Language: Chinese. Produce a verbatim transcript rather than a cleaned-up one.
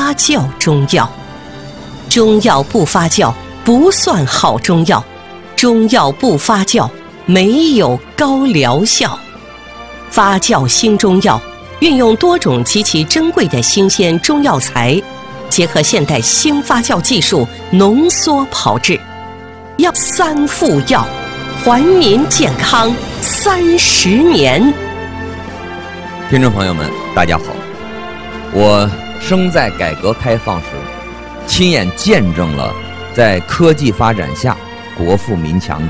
发酵中药。中药不发酵不算好中药，中药不发酵没有高疗效。发酵新中药运用多种极其珍贵的新鲜中药材，结合现代新发酵技术浓缩炮制，要三副药，还民健康三十年。 听众朋友们，大家好，我生在改革开放时，亲眼见证了在科技发展下国富民强的